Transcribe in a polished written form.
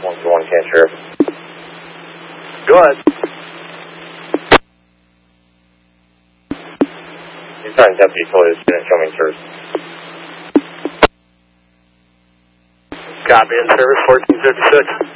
141 Can Sheriff. Go ahead. Assigned Deputy Toyota student, show me service. Copy in service 1456.